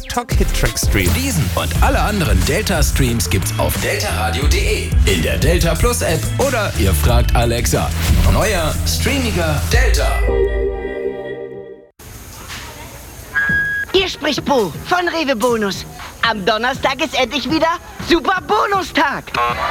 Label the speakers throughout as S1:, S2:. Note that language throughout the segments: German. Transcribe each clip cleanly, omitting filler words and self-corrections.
S1: TikTok-Hit-Track-Stream.
S2: Diesen und alle anderen Delta-Streams gibt's auf deltaradio.de, in der Delta Plus App oder ihr fragt Alexa. Neuer, streamiger Delta.
S3: Hier spricht Bo von Rewe Bonus. Am Donnerstag ist endlich wieder Super Bonustag.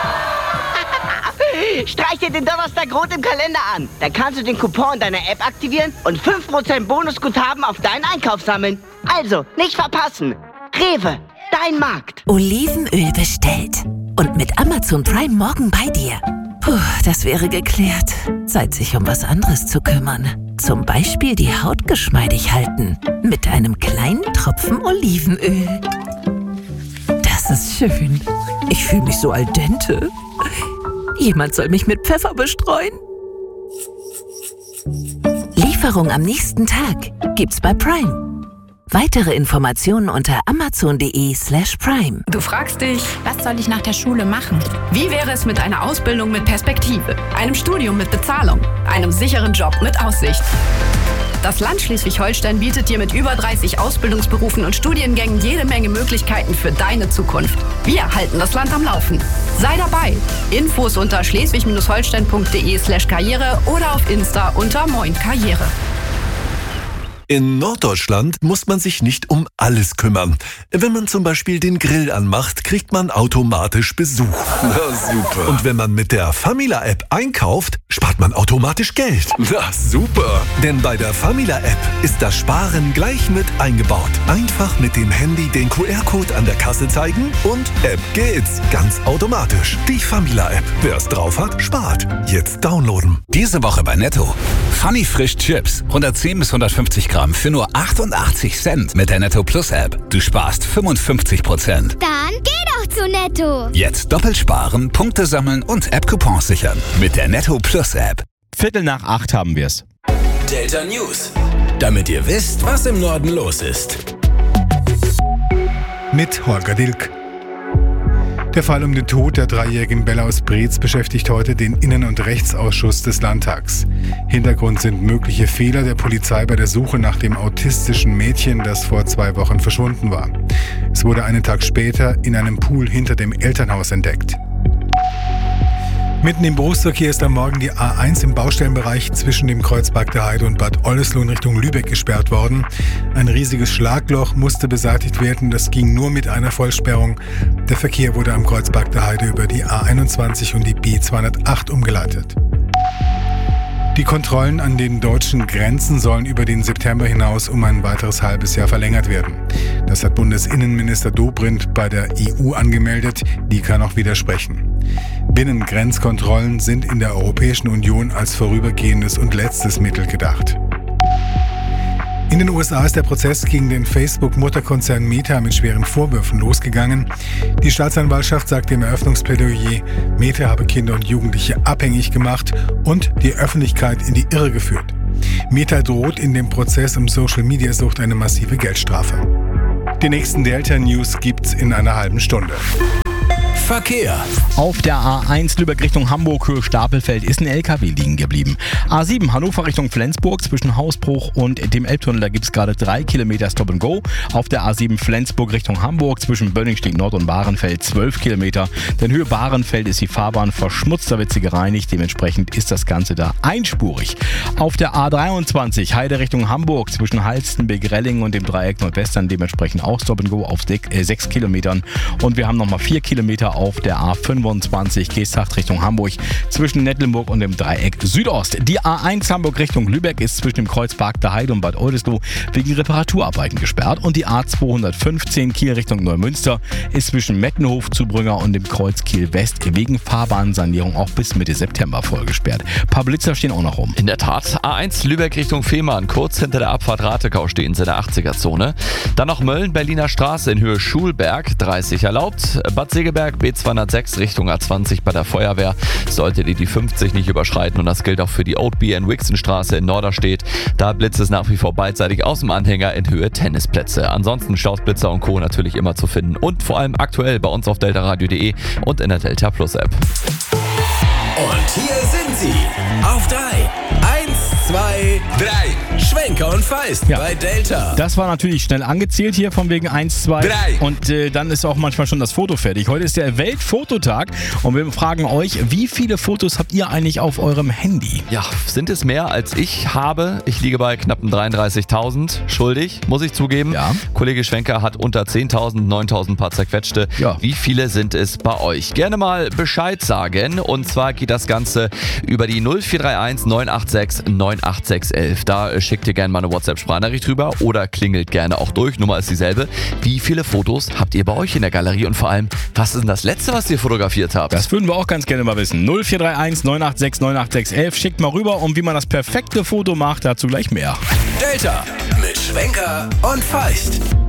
S3: Streich dir den Donnerstag rot im Kalender an. Dann kannst du den Coupon deiner App aktivieren und 5% Bonusguthaben auf deinen Einkauf sammeln. Also, nicht verpassen. Rewe, dein Markt.
S4: Olivenöl bestellt. Und mit Amazon Prime morgen bei dir. Puh, das wäre geklärt. Zeit, sich um was anderes zu kümmern. Zum Beispiel die Haut geschmeidig halten. Mit einem kleinen Tropfen Olivenöl. Das ist schön. Ich fühle mich so al dente. Jemand soll mich mit Pfeffer bestreuen. Lieferung am nächsten Tag gibt's bei Prime. Weitere Informationen unter amazon.de/prime.
S5: Du fragst dich, was soll ich nach der Schule machen? Wie wäre es mit einer Ausbildung mit Perspektive, einem Studium mit Bezahlung, einem sicheren Job mit Aussicht? Das Land Schleswig-Holstein bietet dir mit über 30 Ausbildungsberufen und Studiengängen jede Menge Möglichkeiten für deine Zukunft. Wir halten das Land am Laufen. Sei dabei. Infos unter schleswig-holstein.de/karriere oder auf Insta unter Moin Karriere.
S6: In Norddeutschland muss man sich nicht um alles kümmern. Wenn man zum Beispiel den Grill anmacht, kriegt man automatisch Besuch.
S7: Na super.
S6: Und wenn man mit der Famila-App einkauft, spart man automatisch Geld.
S7: Na super.
S6: Denn bei der Famila-App ist das Sparen gleich mit eingebaut. Einfach mit dem Handy den QR-Code an der Kasse zeigen und App geht's. Ganz automatisch. Die Famila-App. Wer es drauf hat, spart. Jetzt downloaden.
S2: Diese Woche bei Netto. Funny Frisch Chips. 110 bis 150 Gramm für nur 88 Cent mit der Netto Plus App. Du sparst 55%.
S8: Dann geh doch zu Netto.
S2: Jetzt doppelt sparen, Punkte sammeln und App-Coupons sichern. Mit der Netto Plus App.
S9: 7:45 haben wir's.
S2: Delta News. Damit ihr wisst, was im Norden los ist.
S10: Mit Holger Dilk. Der Fall um den Tod der 3-jährigen Bella aus Breetz beschäftigt heute den Innen- und Rechtsausschuss des Landtags. Hintergrund sind mögliche Fehler der Polizei bei der Suche nach dem autistischen Mädchen, das vor 2 Wochen verschwunden war. Es wurde einen Tag später in einem Pool hinter dem Elternhaus entdeckt. Mitten im Berufsverkehr ist am Morgen die A1 im Baustellenbereich zwischen dem Kreuzberg der Heide und Bad Oldesloe in Richtung Lübeck gesperrt worden. Ein riesiges Schlagloch musste beseitigt werden, das ging nur mit einer Vollsperrung. Der Verkehr wurde am Kreuzberg der Heide über die A21 und die B208 umgeleitet. Die Kontrollen an den deutschen Grenzen sollen über den September hinaus um ein weiteres halbes Jahr verlängert werden. Das hat Bundesinnenminister Dobrindt bei der EU angemeldet, die kann auch widersprechen. Binnengrenzkontrollen sind in der Europäischen Union als vorübergehendes und letztes Mittel gedacht. In den USA ist der Prozess gegen den Facebook-Mutterkonzern Meta mit schweren Vorwürfen losgegangen. Die Staatsanwaltschaft sagte im Eröffnungsplädoyer, Meta habe Kinder und Jugendliche abhängig gemacht und die Öffentlichkeit in die Irre geführt. Meta droht in dem Prozess um Social-Media-Sucht eine massive Geldstrafe. Die nächsten Delta-News gibt's in einer halben Stunde.
S2: Verkehr.
S9: Auf der A1 Lübeck Richtung Hamburg, Höhe Stapelfeld, ist ein LKW liegen geblieben. A7 Hannover Richtung Flensburg zwischen Hausbruch und dem Elbtunnel, da gibt es gerade 3 Kilometer Stop and Go. Auf der A7 Flensburg Richtung Hamburg zwischen Bönningstedt Nord und Bahrenfeld 12 Kilometer. Denn Höhe Bahrenfeld ist die Fahrbahn verschmutzt, da wird sie gereinigt. Dementsprechend ist das Ganze da einspurig. Auf der A23 Heide Richtung Hamburg zwischen Halstenbek, Relling und dem Dreieck Nordwestern dementsprechend auch Stop and Go auf 6 Kilometern. Und wir haben nochmal 4 Kilometer auf der A25 Geesthacht Richtung Hamburg zwischen Nettlenburg und dem Dreieck Südost. Die A1 Hamburg Richtung Lübeck ist zwischen dem Kreuzpark der Heide und Bad Oldesloe wegen Reparaturarbeiten gesperrt. Und die A215 Kiel Richtung Neumünster ist zwischen Mettenhof, Zubrünger und dem Kreuz Kiel West wegen Fahrbahnsanierung auch bis Mitte September voll gesperrt. Ein paar Blitzer stehen auch noch rum.
S11: In der Tat, A1 Lübeck Richtung Fehmarn, kurz hinter der Abfahrt Ratekau stehen sie in der 80er-Zone. Dann noch Mölln, Berliner Straße in Höhe Schulberg, 30 erlaubt. Bad Segeberg, B206 Richtung A20 bei der Feuerwehr. Solltet ihr die 50 nicht überschreiten und das gilt auch für die Oatby and Wixenstraße in Norderstedt. Da blitzt es nach wie vor beidseitig aus dem Anhänger in Höhe Tennisplätze. Ansonsten Stausblitzer und Co. natürlich immer zu finden und vor allem aktuell bei uns auf deltaradio.de und in der Delta Plus App.
S2: Und hier sind sie. Auf 3. 1, 2, 3. Schwenker und Feist bei Delta.
S9: Das war natürlich schnell angezählt hier von wegen 1, 2.
S2: 3.
S9: Und dann ist auch manchmal schon das Foto fertig. Heute ist der Weltfototag und wir fragen euch, wie viele Fotos habt ihr eigentlich auf eurem Handy?
S11: Ja, sind es mehr als ich habe? Ich liege bei knappen 33.000. Schuldig, muss ich zugeben.
S9: Ja.
S11: Kollege Schwenker hat unter 10.000, 9.000 paar zerquetschte.
S9: Ja.
S11: Wie viele sind es bei euch? Gerne mal Bescheid sagen. Und zwar geht das Ganze über die 0431 986 98611. Da schickt ihr gerne mal eine WhatsApp-Sprachnachricht rüber oder klingelt gerne auch durch. Nummer ist dieselbe. Wie viele Fotos habt ihr bei euch in der Galerie? Und vor allem, was ist denn das letzte, was ihr fotografiert habt?
S9: Das würden wir auch ganz gerne mal wissen. 0431 986 98611. Schickt mal rüber und wie man das perfekte Foto macht, dazu gleich mehr.
S2: Delta mit Schwenker und Feist.